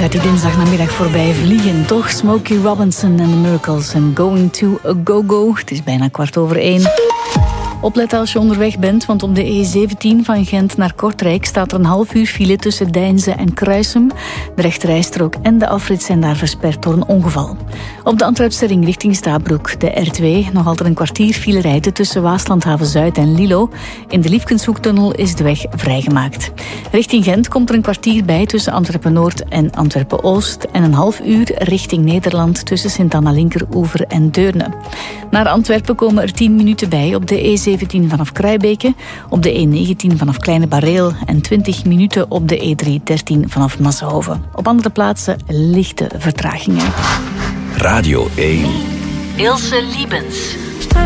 gaat die dinsdagnamiddag voorbij vliegen, toch? Smokey Robinson en The Miracles en Going to a Go-Go. Het is bijna 1:15. Opletten als je onderweg bent, want op de E17 van Gent naar Kortrijk staat er een half uur file tussen Deinze en Kruisum. De rechterrijstrook en de afrit zijn daar versperd door een ongeval. Op de Antwerpse ring richting Stabroek, de R2, nog altijd een kwartier file rijden tussen Waaslandhaven Zuid en Lilo. In de Liefkenshoektunnel is de weg vrijgemaakt. Richting Gent komt er een kwartier bij tussen Antwerpen-Noord en Antwerpen-Oost en een half uur richting Nederland tussen Sint-Anna-Linkeroever en Deurne. Naar Antwerpen komen er 10 minuten bij op de E17 vanaf Kruibeke, op de E19 vanaf Kleine Bareel en 20 minuten op de E313 vanaf Massenhoven. Op andere plaatsen lichte vertragingen. Radio 1. Ilse Liebens.